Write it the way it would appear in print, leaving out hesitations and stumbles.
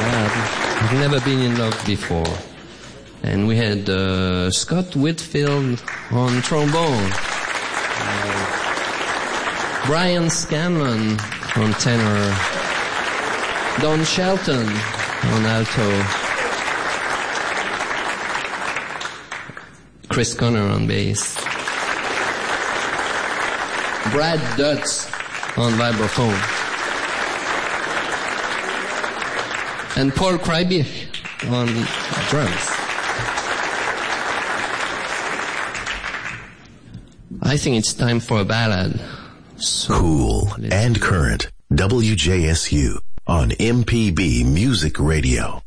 I've never been in love before. And we had Scott Whitfield on trombone, Brian Scanlon on tenor, Don Shelton on alto, Chris Conner on bass, Brad Dutz on vibraphone, and Paul Kreibich on drums. I think it's time for a ballad. So cool and current. WJSU on MPB Music Radio.